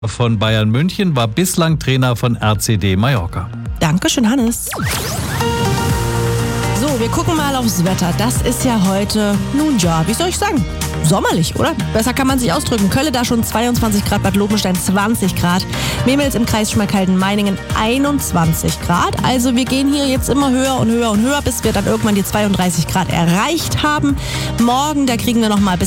von Bayern München, war bislang Trainer von RCD Mallorca. Dankeschön, Hannes. So, wir gucken mal aufs Wetter. Das ist ja heute, nun ja, wie soll ich sagen, sommerlich, oder? Besser kann man sich ausdrücken. Kölle da schon 22 Grad, Bad Lobenstein 20 Grad, Memels im Kreis Schmalkalden-Meiningen 21 Grad. Also wir gehen hier jetzt immer höher und höher und höher, bis wir dann irgendwann die 32 Grad erreicht haben. Morgen, da kriegen wir noch mal